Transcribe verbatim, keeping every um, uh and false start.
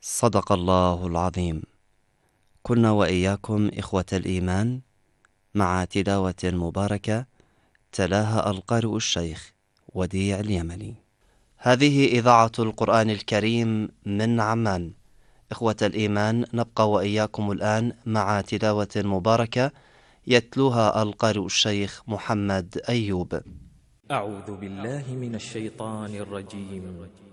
صدق الله العظيم. كنا وإياكم إخوة الإيمان مع تلاوة مباركة تلاها القارئ الشيخ وديع اليمني. هذه إذاعة القرآن الكريم من عمان. إخوة الإيمان، نبقى وإياكم الآن مع تلاوة مباركة يتلوها القارئ الشيخ محمد أيوب. أعوذ بالله من الشيطان الرجيم.